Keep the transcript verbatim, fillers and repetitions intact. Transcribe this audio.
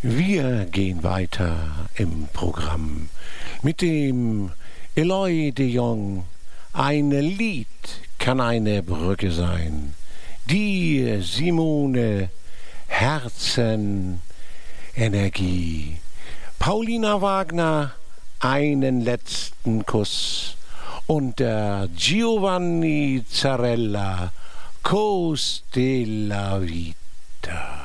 Wir gehen weiter im Programm mit dem Eloy de Jong. Ein Lied kann eine Brücke sein. Die Simone Herzen Energie. Paulina Wagner, einen letzten Kuss. Und der Giovanni Zarella, Cos della Vita.